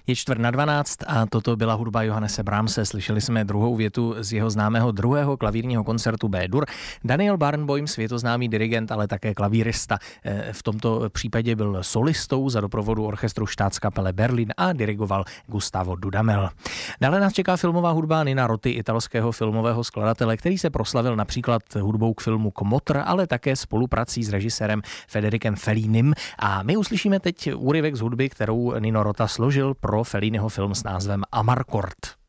Je 11:45 a toto byla hudba Johannese Brahmse. Slyšeli jsme druhou větu z jeho známého druhého klavírního koncertu B-dur. Daniel Barenboim, světoznámý dirigent, ale také klavírista, v tomto případě byl solistou za doprovodu orchestru Staatskapelle Berlin a dirigoval Gustavo Dudamel. Dále nás čeká filmová hudba Nina Roty, italského filmového skladatele, který se proslavil například hudbou k filmu Kmotr, ale také spoluprací s režisérem Federikem Fellinim. A my uslyšíme teď úryvek z hudby, kterou Nino Rota složil pro Felliniho film s názvem Amarcord.